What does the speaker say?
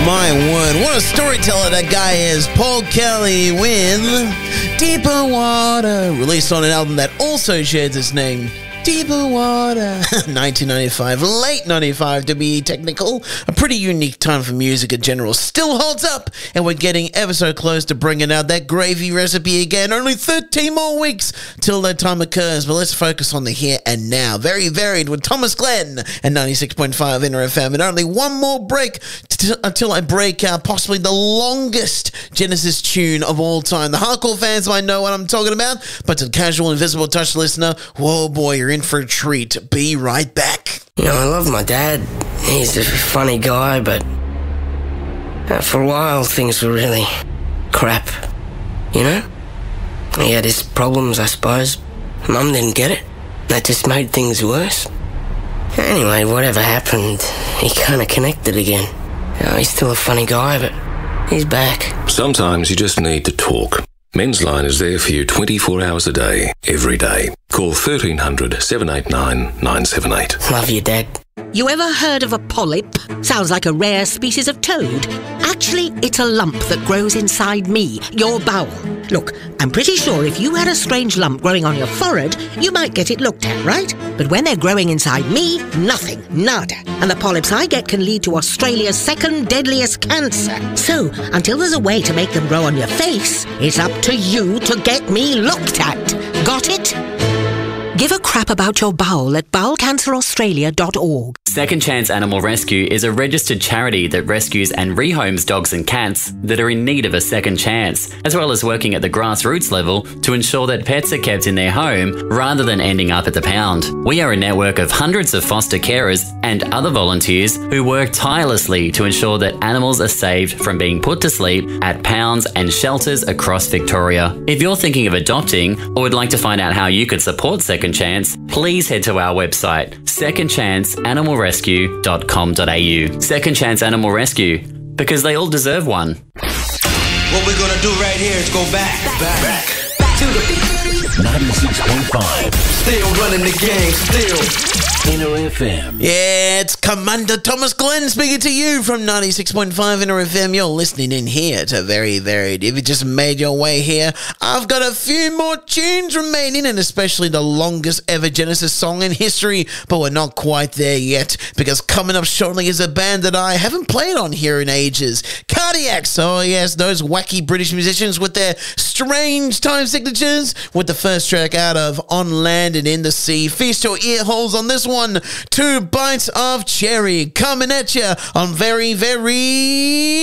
My word, what a storyteller that guy is. Paul Kelly with Deeper Water, released on an album that also shares its name, Deeper Water. 1995, late 95 to be technical. A pretty unique time for music in general. Still holds up, and we're getting ever so close to bringing out that gravy recipe again. Only 13 more weeks till that time occurs, but let's focus on the here and now. Very varied with Thomas Glenn and 96.5 Inner FM, and only one more break until I break out possibly the longest Genesis tune of all time. The hardcore fans might know what I'm talking about, but to the casual Invisible Touch listener, whoa boy, you're in for a treat. Be right back. You know, I love my dad. He's a funny guy, but for a while things were really crap, you know? He had his problems, I suppose. Mum didn't get it. That just made things worse. Anyway, whatever happened, he kind of connected again. You know, he's still a funny guy, but he's back. Sometimes you just need to talk. Men's Line is there for you 24 hours a day, every day. Call 1300 789 978. Love you, Dad. You ever heard of a polyp? Sounds like a rare species of toad. Actually, it's a lump that grows inside me, your bowel. Look, I'm pretty sure if you had a strange lump growing on your forehead, you might get it looked at, right? But when they're growing inside me, nothing, nada. And the polyps I get can lead to Australia's second deadliest cancer. So, until there's a way to make them grow on your face, it's up to you to get me looked at. Got it? Give a crap about your bowel at bowelcanceraustralia.org. Second Chance Animal Rescue is a registered charity that rescues and rehomes dogs and cats that are in need of a second chance, as well as working at the grassroots level to ensure that pets are kept in their home rather than ending up at the pound. We are a network of hundreds of foster carers and other volunteers who work tirelessly to ensure that animals are saved from being put to sleep at pounds and shelters across Victoria. If you're thinking of adopting or would like to find out how you could support Second Chance, please head to our website, secondchanceanimalrescue.com.au. Second Chance Animal Rescue, because they all deserve one. What we're gonna do right here is go back to the 96.5. Still running the game, still. Inner FM. Yeah, it's Commander Thomas Glenn speaking to you from 96.5 Inner FM. You're listening in here to Very Varied. If you just made your way here, I've got a few more tunes remaining, and especially the longest ever Genesis song in history, but we're not quite there yet, because coming up shortly is a band that I haven't played on here in ages. Cardiacs. Oh yes, those wacky British musicians with their strange time signatures, with the first track out of On Land and in the Sea. Feast your ear holes on this one. 2 bites of cherry coming at you on Very, Very